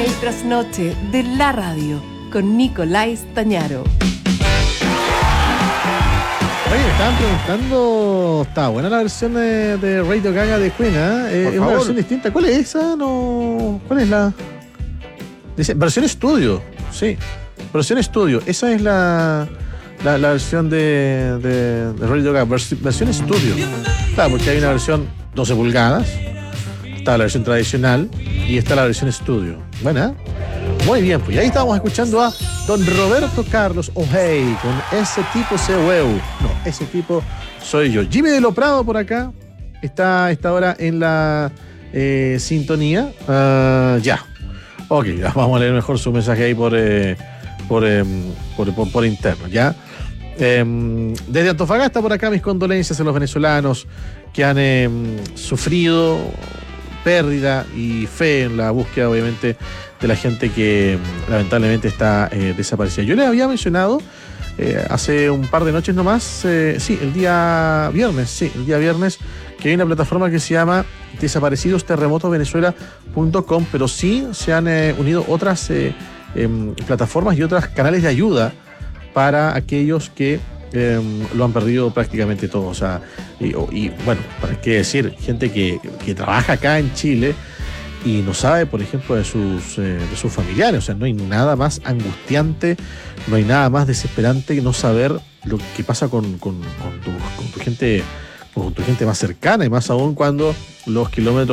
El trasnoche de la radio con Nicolás Tañaro. Oye, me estaban preguntando, está buena la versión de Radio Gaga de Queen, ¿eh? Es una versión distinta. ¿Cuál es esa? No, ¿cuál es la? Dice, versión estudio, sí, versión estudio. Esa es la versión de Radio Gaga, versión estudio. Claro, porque hay una versión 12 pulgadas, está la versión tradicional y está la versión estudio. Buena. Muy bien, pues ahí estábamos escuchando a don Roberto Carlos O'Hay con Ese tipo se hueu. No, ese tipo soy yo. Jimmy de lo Prado por acá está a esta hora en la sintonía. Ya. Ok, vamos a leer mejor su mensaje ahí por interno, ¿ya? Desde Antofagasta por acá mis condolencias a los venezolanos que han sufrido pérdida y fe en la búsqueda, obviamente, de la gente que lamentablemente está desaparecida. Yo les había mencionado hace un par de noches nomás, el día viernes, que hay una plataforma que se llama desaparecidosterremotovenezuela.com, pero sí se han unido otras plataformas y otros canales de ayuda para aquellos que lo han perdido prácticamente todo. O sea, y bueno, para qué decir, gente que trabaja acá en Chile y no sabe, por ejemplo, de sus familiares. O sea, no hay nada más angustiante, no hay nada más desesperante que no saber lo que pasa con tu gente más cercana, y más aún cuando los kilómetros